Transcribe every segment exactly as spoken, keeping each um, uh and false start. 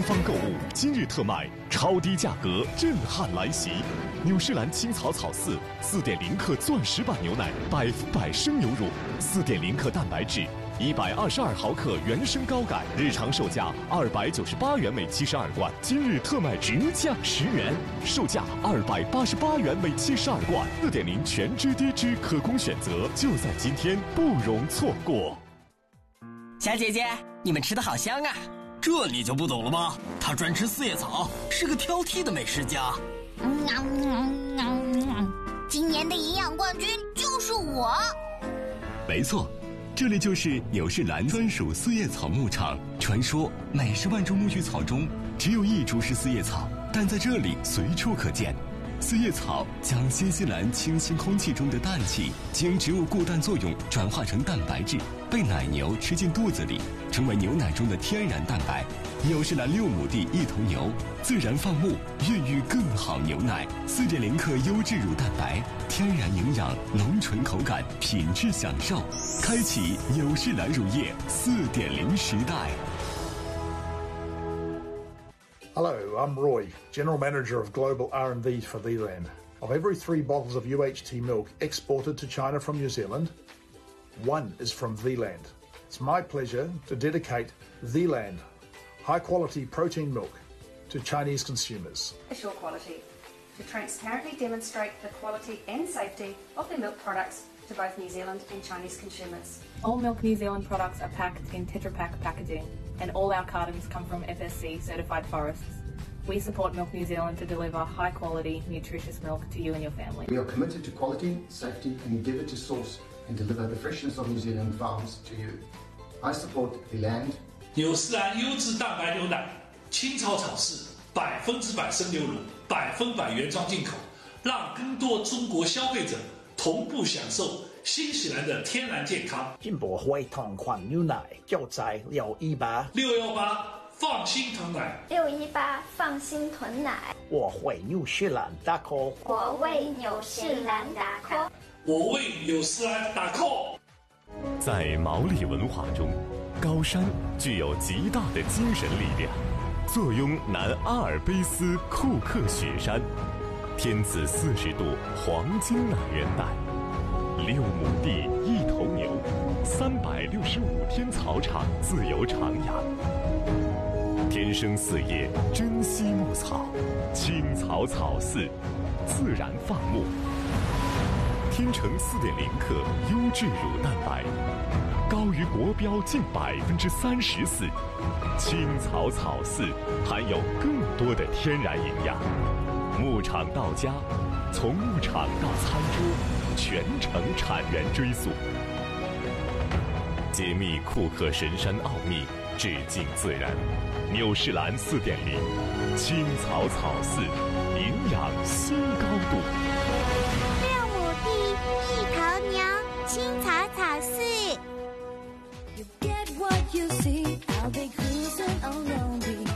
方购物今日特卖，超低价格震撼来袭！纽仕兰青草草饲 四点零 克钻石版牛奶，百分百生牛乳 ，四点零 克蛋白质。 一百二十二毫克原生高钙，日常售价二百九十八元每七十二罐，今日特卖直降十元，售价二百八十八元每七十二罐。四点零全脂低脂可供选择，就在今天，不容错过。 小姐姐，你们吃的好香啊！ 这你就不懂了吧？他专吃四叶草，是个挑剔的美食家。 嗯嗯嗯嗯、今年的营养冠军就是我。 没错。 这里就是纽仕兰专属四叶草牧场。传说每十万株苜蓿草中只有一株是四叶草，但在这里随处可见。四叶草将新西兰清新空气中的氮气经植物固氮作用转化成蛋白质，被奶牛吃进肚子里，成为牛奶中的天然蛋白。纽仕兰六亩地一头牛，自然放牧，孕育更好牛奶。四点零克优质乳蛋白，天然营养，浓醇口感，品质享受。开启纽仕兰乳业四点零时代。 Hello, I'm Roy, General Manager of Global R and D for Zealand. Of every three bottles of U H T milk exported to China from New Zealand, one is from Zealand. It's my pleasure to dedicate Zealand, high-quality protein milk, to Chinese consumers. Assure quality, to transparently demonstrate the quality and safety of their milk products to both New Zealand and Chinese consumers. All Milk New Zealand products are packed in Tetra Pak packaging, and all our cartons come from F S C certified forests. We support Milk New Zealand to deliver high quality, nutritious milk to you and your family. We are committed to quality, safety, and endeavour to source and deliver the freshness of New Zealand farms to you. I support the land. 纽仕兰优质蛋白牛奶，青草草饲，百分之百生牛乳，百分百原装进口，让更多中国消费者同步享受新西兰的天然健康。 进步会同款牛奶就在六一八六幺八放心囤奶， 六一八放心囤奶。 我会纽仕兰打 call， 我为纽仕兰打 call， 我为纽仕兰打 call。 在毛利文化中，高山具有极大的精神力量。坐拥南阿尔卑斯库克雪山，天子四十度黄金奶源带，六亩地一头牛，三百六十五天草场自由徜徉。天生四叶珍稀牧草，青草草饲，自然放牧。天成四点零克优质乳蛋白，高于国标近百分之三十四。青草草饲含有更多的天然营养。牧场到家，从牧场到餐桌，全程产源追溯。解密库克神山奥秘，致敬自然。纽仕兰四点零，青草草饲，营养新高度。 六亩地一头牛，青草草饲。You get what you see, I'll be cruising on Long Beach.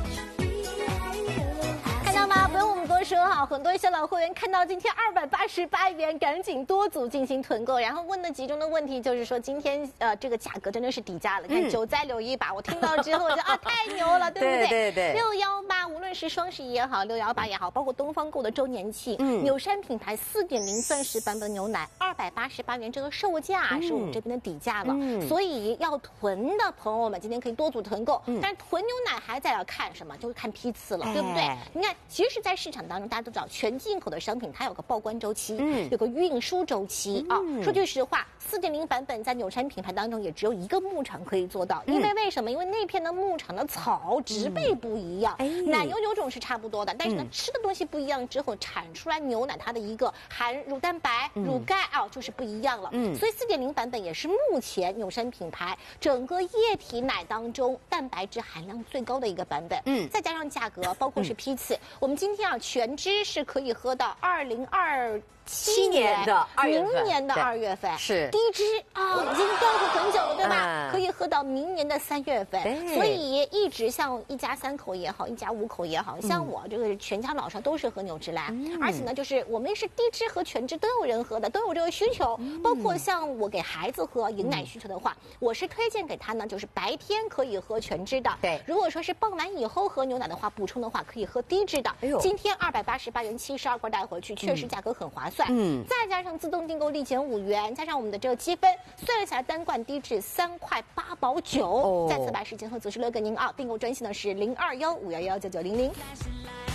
看到吗？不用我们多说哈，很多小老会员看到今天二百八十八元，赶紧多组进行囤购。然后问的集中的问题就是说，今天呃这个价格真的是底价了。看嗯、 九灾六一八，我听到之后我就啊太牛了，对不对？ 对对对。 六幺八，无论是双十一也好，六幺八也好，包括东方购的周年庆，嗯，纽山品牌四点零钻石版本牛奶二百八十八元，这个售价、嗯、是我们这边的底价了。嗯，所以要囤的朋友们今天可以多组囤购。嗯，但是囤牛奶还在要看什么？就是看批次了，哎、对不对？你看，其实，在市场当中，大家都知道，全进口的商品它有个报关周期，嗯，有个运输周期啊、嗯哦。说句实话，四点零版本在纽山品牌当中也只有一个牧场可以做到，因为为什么？因为那片的牧场的草植被不一样，嗯、奶牛牛种是差不多的，但是呢，嗯、吃的东西不一样之后，产出来牛奶它的一个含乳蛋白、嗯、乳钙啊、哦，就是不一样了。嗯，所以四点零版本也是目前纽山品牌整个液体奶当中蛋白质含量最高的一个版本。嗯，再加上价格，包括是批次，嗯、我们今天啊全脂是可以喝到二零二七年的二月份， 明年的二月份是低脂啊，已经调过很久了，对吧？ 嗯、 可以喝到明年的三月份。所以一直像一家三口也好，一家五口也好，像我这个全家老少都是喝纽芝兰，嗯、而且呢，就是我们是低脂和全脂都有人喝的，都有这个需求。嗯、包括像我给孩子喝饮奶需求的话，嗯、我是推荐给他呢，就是白天可以喝全脂的。 对， 如果说是傍晚以后喝牛奶的话，补充的话可以喝低脂的。哎呦，今天二百八十八元七十二罐带回去，确实价格很划算。嗯，再加上自动订购立减五元，加上我们的这个积分，算下来单罐低脂三块八毛九。哦，再次把时间和组织留给您啊！订购专线呢是零二幺五幺幺九九零零。